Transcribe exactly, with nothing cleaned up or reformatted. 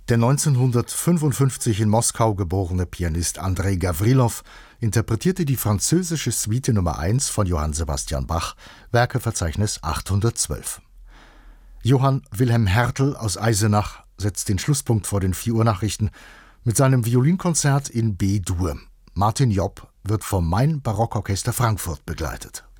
Der neunzehnhundertfünfundfünfzig in Moskau geborene Pianist Andrei Gawrilow interpretierte die französische Suite Nummer eins von Johann Sebastian Bach, Werkeverzeichnis achthundertzwölf. Johann Wilhelm Hertel aus Eisenach setzt den Schlusspunkt vor den vier Uhr Nachrichten mit seinem Violinkonzert in B-Dur. Martin Jopp wird vom Main Barockorchester Frankfurt begleitet.